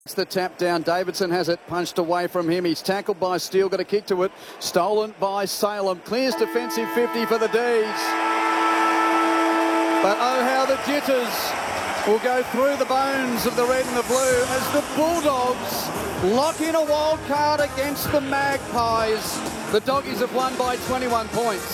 It's the tap down. Davidson has it punched away from him. He's tackled by Steele, got a kick to it. Stolen by Salem. Clears defensive 50 for the D's. But oh, how the jitters will go through the bones of the red and the blue as the Bulldogs lock in a wild card against the Magpies. The Doggies have won by 21 points.